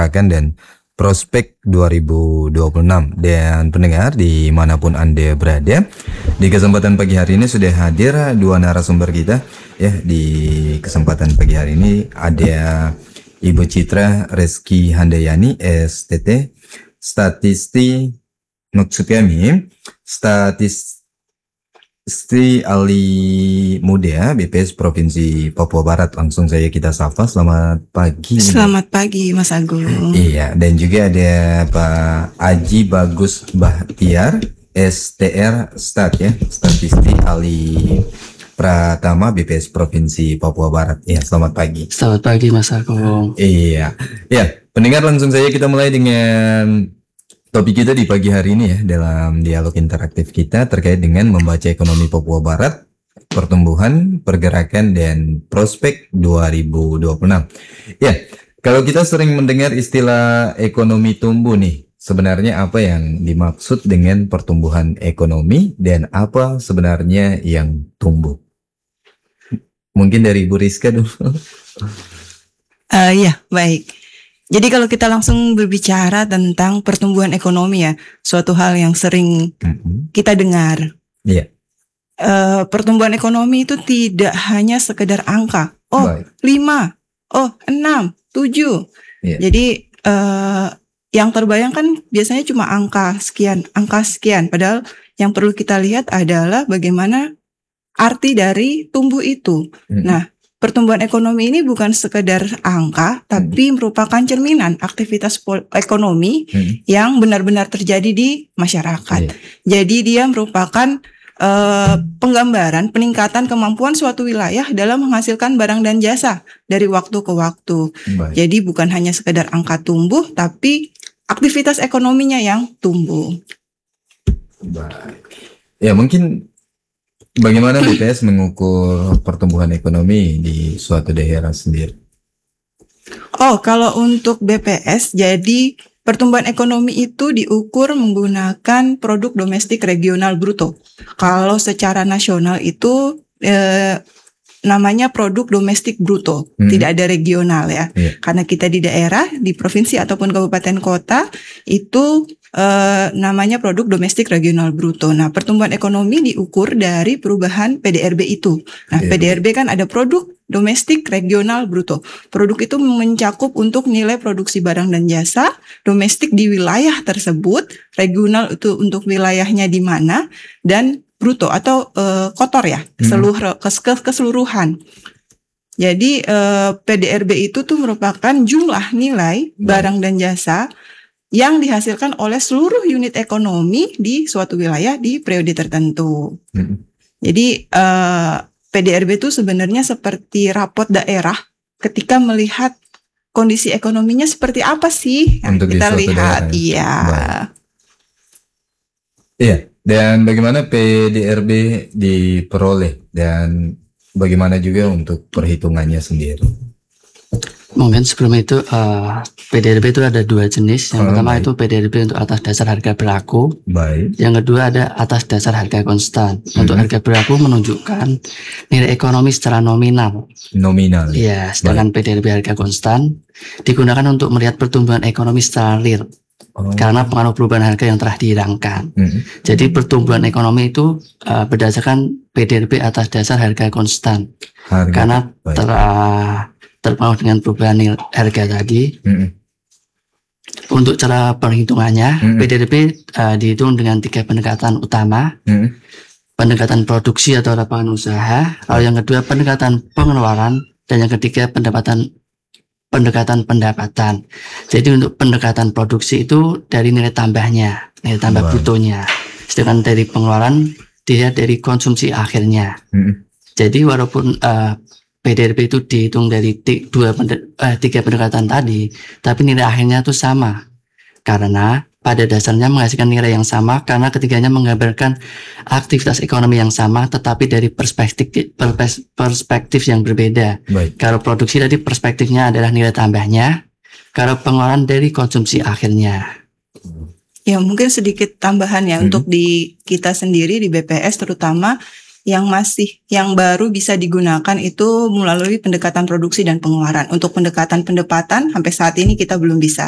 pergerakan dan prospek 2026. Dan pendengar dimanapun Anda berada, di kesempatan pagi hari ini sudah hadir dua narasumber kita ya. Di kesempatan pagi hari ini ada Ibu Citra Reski Handayani, STT, Statisti ahli muda BPS Provinsi Papua Barat. Langsung saja kita sapa. Selamat pagi. Selamat pagi Mas Agung. Iya, dan juga ada Pak Aji Bagus Bahtiar, STR Stat ya, Statisti ahli Pratama BPS Provinsi Papua Barat. Iya, selamat pagi. Selamat pagi Mas Agung. Iya. Ya, pendengar, langsung saja kita mulai dengan topik kita di pagi hari ini ya, dalam dialog interaktif kita terkait dengan membaca ekonomi Papua Barat, pertumbuhan, pergerakan, dan prospek 2026. Ya, kalau kita sering mendengar istilah ekonomi tumbuh nih, sebenarnya apa yang dimaksud dengan pertumbuhan ekonomi dan apa sebenarnya yang tumbuh? Mungkin dari Bu Rizka dulu. Ya, baik. Jadi kalau kita langsung berbicara tentang pertumbuhan ekonomi ya, suatu hal yang sering kita dengar. Iya. Pertumbuhan ekonomi itu tidak hanya sekedar angka. Oh, Baik. 5, oh 6, 7. Iya. Jadi yang terbayangkan biasanya cuma angka sekian. Padahal yang perlu kita lihat adalah bagaimana arti dari tumbuh itu. Nah, pertumbuhan ekonomi ini bukan sekedar angka, tapi merupakan cerminan aktivitas ekonomi yang benar-benar terjadi di masyarakat. Jadi dia merupakan penggambaran peningkatan kemampuan suatu wilayah dalam menghasilkan barang dan jasa dari waktu ke waktu. Baik. Jadi bukan hanya sekedar angka tumbuh, tapi aktivitas ekonominya yang tumbuh. Baik. Ya, mungkin bagaimana BPS mengukur pertumbuhan ekonomi di suatu daerah sendiri? Oh, kalau untuk BPS, jadi pertumbuhan ekonomi itu diukur menggunakan produk domestik regional bruto. Kalau secara nasional itu namanya produk domestik bruto, tidak ada regional ya. Karena kita di daerah, di provinsi ataupun kabupaten kota itu namanya produk domestik regional bruto. Nah, pertumbuhan ekonomi diukur dari perubahan PDRB itu. Nah, PDRB kan ada produk domestik regional bruto. Produk itu mencakup untuk nilai produksi barang dan jasa domestik di wilayah tersebut, regional itu untuk wilayahnya di mana, dan bruto atau kotor ya, keseluruhan. Jadi PDRB itu tuh merupakan jumlah nilai barang dan jasa yang dihasilkan oleh seluruh unit ekonomi di suatu wilayah di periode tertentu. Jadi PDRB itu sebenarnya seperti rapot daerah ketika melihat kondisi ekonominya seperti apa sih. Nah, untuk kita lihat, daerah. iya. Iya. Dan bagaimana PDRB diperoleh dan bagaimana juga untuk perhitungannya sendiri? Mungkin sebelum itu PDRB itu ada dua jenis. Yang pertama itu PDRB untuk atas dasar harga berlaku. Baik. Yang kedua ada atas dasar harga konstan. Untuk harga berlaku menunjukkan nilai ekonomi secara nominal. Nominal. Iya, sedangkan PDRB harga konstan digunakan untuk melihat pertumbuhan ekonomi secara real. Karena pengaruh perubahan harga yang telah dihilangkan. Jadi pertumbuhan ekonomi itu berdasarkan PDRB atas dasar harga konstan. Karena terpengaruh dengan perubahan harga tadi. Untuk cara perhitungannya, PDRB dihitung dengan 3 pendekatan utama. Pendekatan produksi atau lapangan usaha, lalu yang kedua pendekatan pengeluaran, dan yang ketiga pendekatan pendapatan. Jadi untuk pendekatan produksi itu dari nilai tambahnya, nilai tambah brutonya. Sedangkan dari pengeluaran dilihat dari konsumsi akhirnya. Jadi walaupun PDRB itu dihitung dari 3 pendekatan tadi, tapi nilai akhirnya itu sama. Karena pada dasarnya menghasilkan nilai yang sama karena ketiganya menggambarkan aktivitas ekonomi yang sama tetapi dari perspektif yang berbeda. Baik. Kalau produksi tadi perspektifnya adalah nilai tambahnya, kalau pengeluaran dari konsumsi akhirnya. Ya, mungkin sedikit tambahan ya untuk di kita sendiri di BPS terutama yang baru bisa digunakan itu melalui pendekatan produksi dan pengeluaran. Untuk pendekatan pendapatan sampai saat ini kita belum bisa.